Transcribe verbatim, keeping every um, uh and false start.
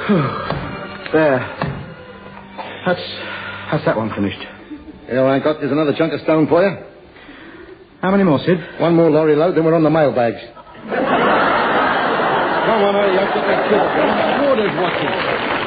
There. That's... That's that one finished. You know, I got there's another chunk of stone for you. How many more, Sid? One more lorry load, then we're on the mailbags. Come on, hurry up. Get that kid. Warder's watching.